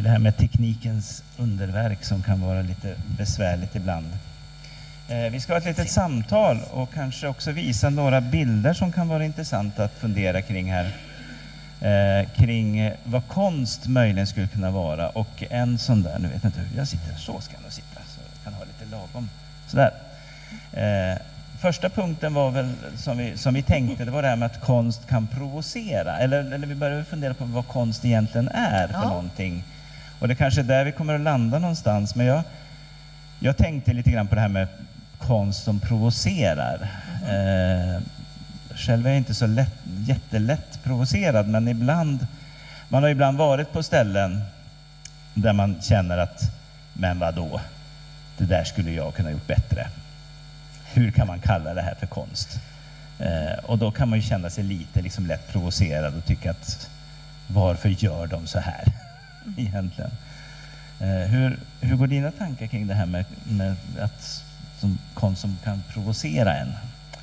Det här med teknikens underverk som kan vara lite besvärligt ibland. Vi ska ha ett litet samtal och kanske också visa några bilder som kan vara intressanta att fundera kring här. Kring vad konst möjligen skulle kunna vara. Och en sån där, nu vet jag inte hur jag sitter, så ska jag nog sitta. Så jag kan ha lite lagom. Sådär. Första punkten var väl som vi tänkte, det var det här med att konst kan provocera. Eller vi började fundera på vad konst egentligen är för någonting. Och det kanske är där vi kommer att landa någonstans. Men jag tänkte lite grann på det här med konst som provocerar. Själv är jag inte så jättelätt provocerad, men man har ibland varit på ställen där man känner att, men vadå? Det där skulle jag kunna gjort bättre. Hur kan man kalla det här för konst? Och då kan man ju känna sig lite liksom lätt provocerad och tycka att varför gör de så här egentligen? Hur går dina tankar kring det här med att som konst som kan provocera en?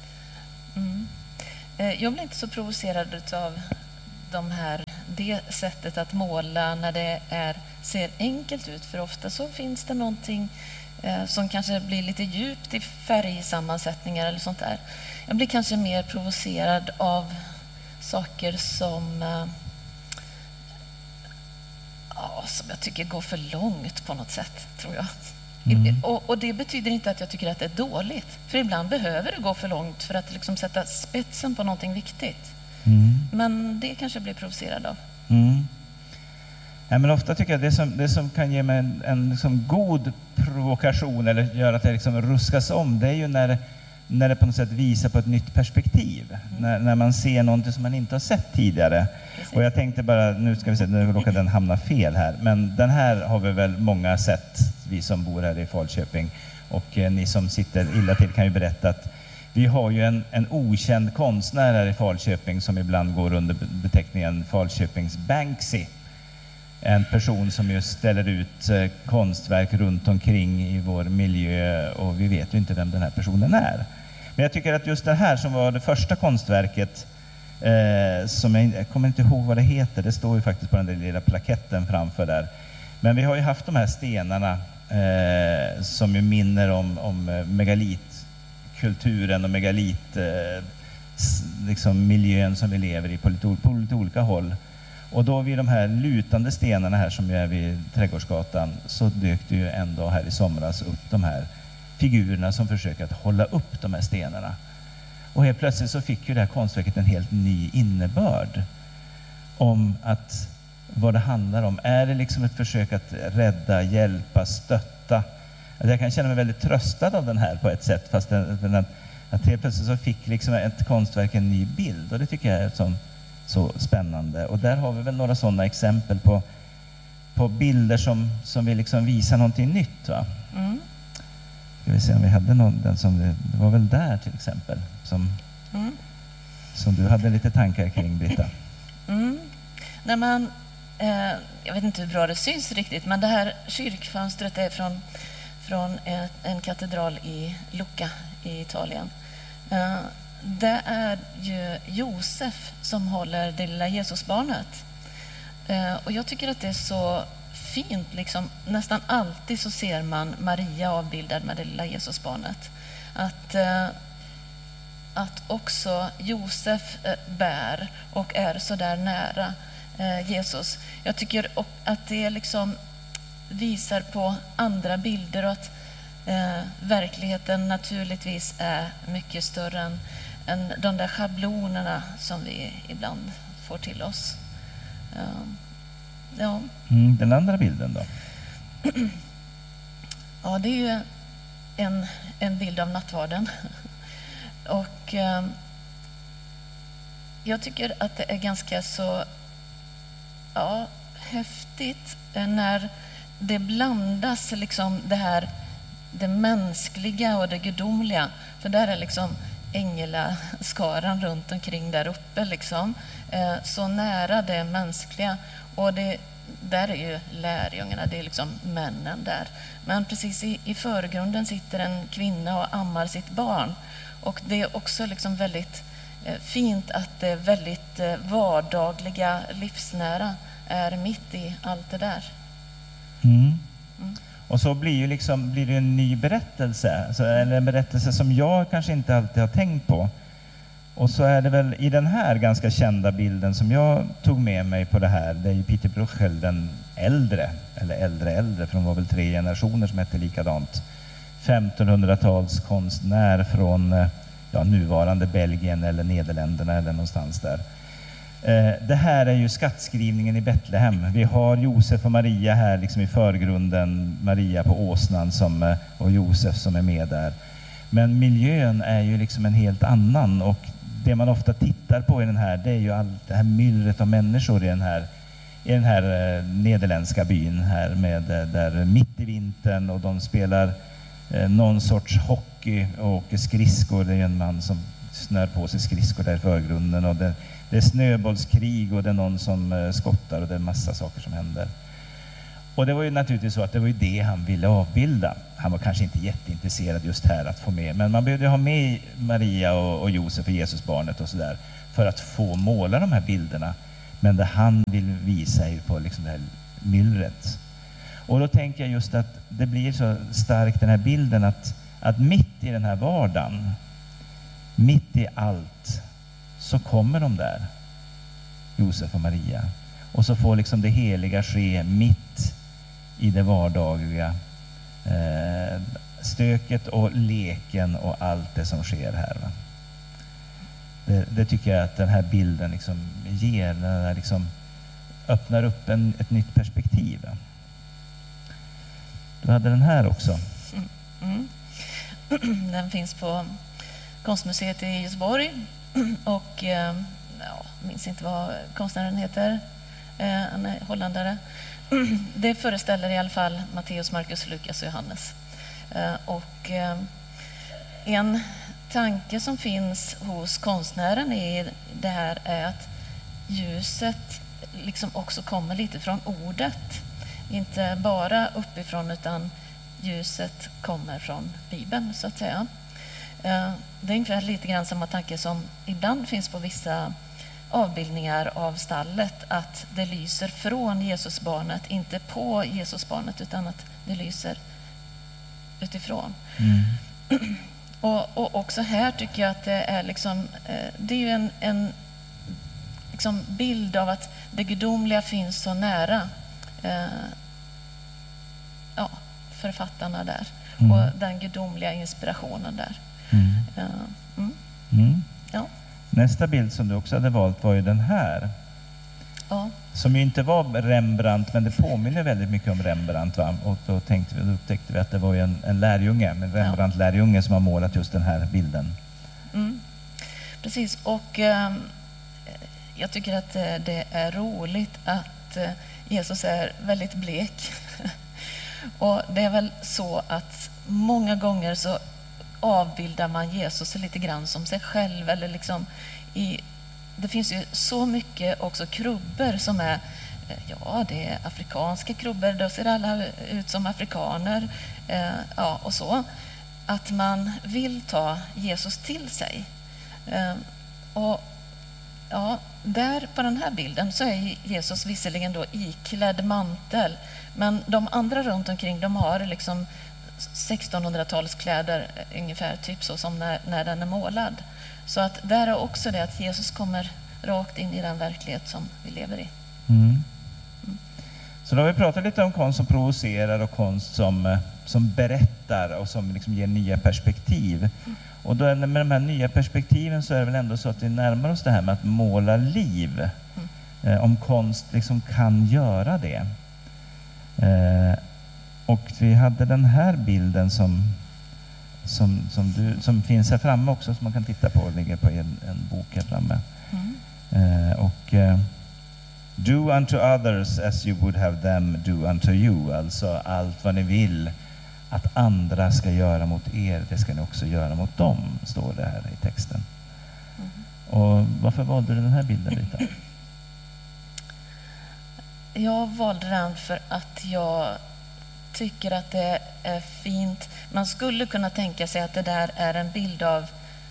Jag blir inte så provocerad av det sättet att måla när det ser enkelt ut. För ofta så finns det någonting som kanske blir lite djupt i färgsammansättningar eller sånt där. Jag blir kanske mer provocerad av saker som jag tycker går för långt på något sätt, tror jag. Och det betyder inte att jag tycker att det är dåligt. För ibland behöver det gå för långt för att liksom sätta spetsen på någonting viktigt. Men det kanske blir provocerad av. Ja, men ofta tycker jag det som kan ge mig en liksom god provokation eller göra att det liksom ruskas om, det är ju när det på något sätt visar på ett nytt perspektiv. När man ser någonting som man inte har sett tidigare. Precis. Och jag tänkte bara, nu ska vi se, nu råkar den hamna fel här. Men den här har vi väl många sett, vi som bor här i Falköping. Och ni som sitter illa till kan ju berätta att vi har ju en okänd konstnär här i Falköping som ibland går under beteckningen Falköpings Banksy. En person som just ställer ut konstverk runt omkring i vår miljö och vi vet ju inte vem den här personen är. Men jag tycker att just det här som var det första konstverket, som jag kommer inte ihåg vad det heter, det står ju faktiskt på den där lilla plaketten framför där. Men vi har ju haft de här stenarna som ju minner om megalitkulturen och liksom miljön som vi lever i på lite olika håll. Och då vid de här lutande stenarna här som är vid Trädgårdsgatan så dök det ju en dag här i somras upp de här figurerna som försöker att hålla upp de här stenarna. Och helt plötsligt så fick ju det här konstverket en helt ny innebörd om att vad det handlar om. Är det liksom ett försök att rädda, hjälpa, stötta? Alltså jag kan känna mig väldigt tröstad av den här på ett sätt, fast att helt plötsligt så fick liksom ett konstverk en ny bild, och det tycker jag är så spännande. Och där har vi väl några sådana exempel på bilder som vill liksom visa någonting nytt, va? Ska vi se om vi hade den som det var väl där till exempel som du hade lite tankar kring, Britta. När man jag vet inte hur bra det syns riktigt, men det här kyrkfönstret är från en katedral i Lucca i Italien. Det är ju Josef som håller det lilla Jesusbarnet. Och jag tycker att det är så fint, liksom, nästan alltid så ser man Maria avbildad med det lilla Jesusbarnet. Att också Josef bär och är så där nära Jesus. Jag tycker att det liksom visar på andra bilder och att verkligheten naturligtvis är mycket större än de där schablonerna som vi ibland får till oss. Ja. Den andra bilden då? Ja, det är ju en bild av nattvarden. Och jag tycker att det är ganska så häftigt när det blandas liksom det mänskliga och det gudomliga. För där är liksom änglaskaran runt omkring där uppe liksom, så nära det mänskliga, och där är ju lärjungarna, det är liksom männen där. Men precis i förgrunden sitter en kvinna och ammar sitt barn, och det är också liksom väldigt fint att det väldigt vardagliga, livsnära är mitt i allt det där. Och så blir det en ny berättelse, alltså, eller en berättelse som jag kanske inte alltid har tänkt på. Och så är det väl i den här ganska kända bilden som jag tog med mig på det här, det är ju Peter Bruegel, den äldre, eller äldre, för de var väl 3 generationer som hette likadant. 1500-tals konstnär från nuvarande Belgien eller Nederländerna eller någonstans där. Det här är ju skattskrivningen i Betlehem. Vi har Josef och Maria här liksom i förgrunden, Maria på åsnan och Josef som är med där. Men miljön är ju liksom en helt annan, och det man ofta tittar på i den här, det är ju allt det här myllret av människor i den här nederländska byn här där mitt i vintern, och de spelar någon sorts hockey och åker skridskor. Det är en man som snör på sig skridskor där i förgrunden, och det är snöbollskrig, och det är någon som skottar, och det är massa saker som händer. Och det var ju naturligtvis så att det var ju det han ville avbilda. Han var kanske inte jätteintresserad just här att få med, men man behövde ha med Maria och Josef och Jesusbarnet och sådär för att få måla de här bilderna. Men det han vill visa är ju på liksom det här myllret. Och då tänker jag just att det blir så starkt den här bilden att mitt i den här vardagen, mitt i allt, så kommer de där, Josef och Maria. Och så får liksom det heliga ske mitt i det vardagliga, stöket och leken och allt det som sker här. Va? Det tycker jag att den här bilden liksom ger, den liksom öppnar upp ett nytt perspektiv. Va? Du hade den här också. Den finns på Konstmuseet i Göteborg, och jag minns inte vad konstnären heter. Han är holländare. Det föreställer i alla fall Matteus, Markus, Lukas och Johannes. Och en tanke som finns hos konstnären i det här är att ljuset liksom också kommer lite från ordet. Inte bara uppifrån, utan ljuset kommer från Bibeln, så att säga. Det är ungefär lite grann samma tanke som ibland finns på vissa avbildningar av stallet, att det lyser från Jesusbarnet, inte på Jesusbarnet, utan att det lyser utifrån. Och också här tycker jag att det är liksom, det är ju en liksom bild av att det gudomliga finns så nära författarna där, och den gudomliga inspirationen där. Ja. Nästa bild som du också hade valt var ju den här. Ja. Som ju inte var Rembrandt, men det påminner väldigt mycket om Rembrandt. Va? Och då upptäckte vi att det var ju en lärjunge, en Rembrandt-lärjunge som har målat just den här bilden. Precis, och jag tycker att det är roligt att Jesus är väldigt blek. Och det är väl så att många gånger så avbildar man Jesus lite grann som sig själv, eller liksom det finns ju så mycket också krubbor som är, det är afrikanska krubbor, då ser alla ut som afrikaner, och så, att man vill ta Jesus till sig. Och där på den här bilden så är Jesus visserligen då iklädd mantel, men de andra runt omkring, de har liksom 1600-talskläder ungefär, typ så som när den är målad. Så att där är också det att Jesus kommer rakt in i den verklighet som vi lever i. Så då har vi pratat lite om konst som provocerar och konst som berättar och som liksom ger nya perspektiv. Och då med de här nya perspektiven så är det väl ändå så att vi närmar oss det här med att måla liv. Om konst liksom kan göra det. Och vi hade den här bilden som finns här framme också, som man kan titta på, och ligger på en bok här framme. Do unto others as you would have them do unto you. Alltså allt vad ni vill att andra ska göra mot er, det ska ni också göra mot dem, står det här i texten. Och varför valde du den här bilden, Rita? Jag valde den för att jag tycker att det är fint. Man skulle kunna tänka sig att det där är en bild av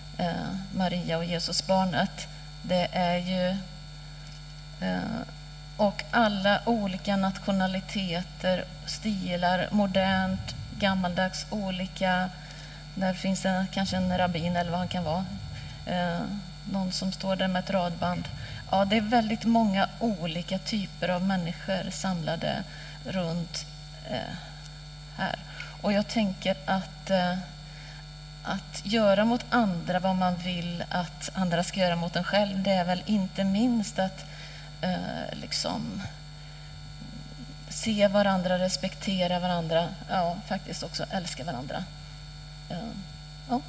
Maria och Jesusbarnet. Det är ju Och alla olika nationaliteter, stilar, modernt, gammaldags, olika. Där finns det kanske en rabbin eller vad han kan vara. Någon som står där med ett radband. Ja, det är väldigt många olika typer av människor samlade runt här. Och jag tänker att göra mot andra vad man vill att andra ska göra mot en själv, det är väl inte minst att liksom se varandra, respektera varandra, ja, faktiskt också älska varandra. Ja.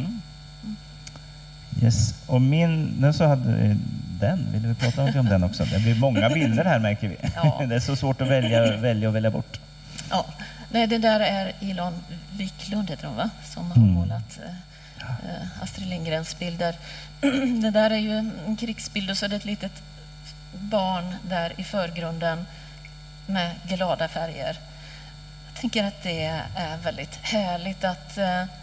Yes. Och den så hade vill vi prata om den också? Det blir många bilder här, märker vi. Ja. Det är så svårt att välja bort. Ja, nej, det där är Elon Wiklund, heter hon, va? Som har målat Astrid Lindgrens bilder. Det där är ju en krigsbild, och så är det ett litet barn där i förgrunden med glada färger. Jag tänker att det är väldigt härligt att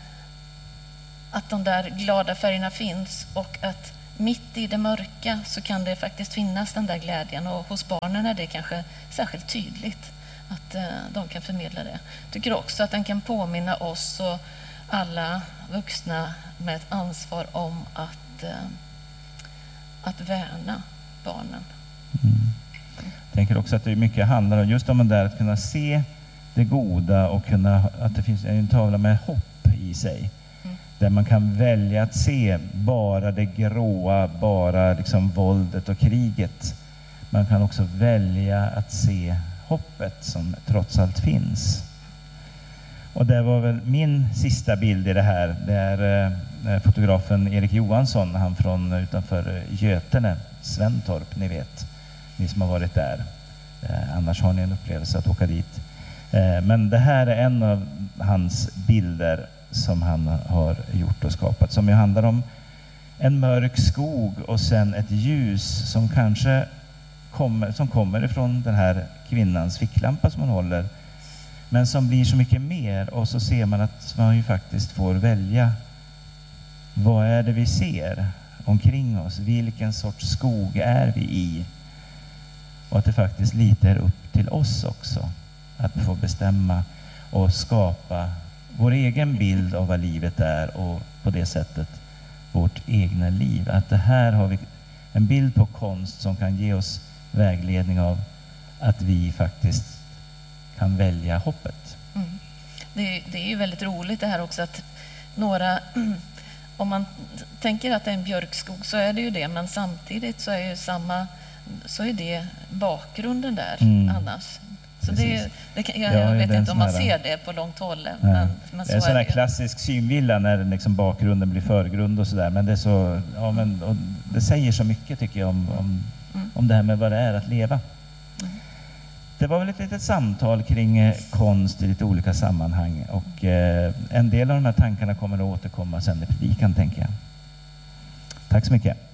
de där glada färgerna finns, och att mitt i det mörka så kan det faktiskt finnas den där glädjen, och hos barnen är det kanske särskilt tydligt att de kan förmedla det. Jag tycker också att den kan påminna oss och alla vuxna med ett ansvar om att värna barnen. Jag tänker också att det mycket handlar om just om det där att kunna se det goda och att det finns en tavla med hopp i sig. Där man kan välja att se bara det gråa, bara liksom våldet och kriget. Man kan också välja att se hoppet som trots allt finns. Och det var väl min sista bild i det här. Det är fotografen Erik Johansson, han från utanför Götene, Sventorp, ni vet. Ni som har varit där. Annars har ni en upplevelse att åka dit. Men det här är en av hans bilder som han har gjort och skapat. Som ju handlar om en mörk skog och sen ett ljus som kanske kommer ifrån den här kvinnans ficklampa som hon håller. Men som blir så mycket mer, och så ser man att man ju faktiskt får välja. Vad är det vi ser omkring oss? Vilken sorts skog är vi i? Och att det faktiskt lite är upp till oss också att få bestämma och skapa vår egen bild av vad livet är, och på det sättet vårt egna liv. Att det här har vi en bild på konst som kan ge oss vägledning av att vi faktiskt kan välja hoppet. Det är ju väldigt roligt det här också, att om man tänker att det är en björkskog så är det ju det, men samtidigt så är ju så är det bakgrunden där annars. Så jag vet inte om man ser det på långt håll. Men det är en sån här klassisk synvilla när liksom bakgrunden blir förgrund och sådär. Men det är så, och det säger så mycket, tycker jag, om det här med vad det är att leva. Det var väl ett litet samtal kring konst i lite olika sammanhang, och en del av de här tankarna kommer att återkomma sen i predikan, tänker jag. Tack så mycket.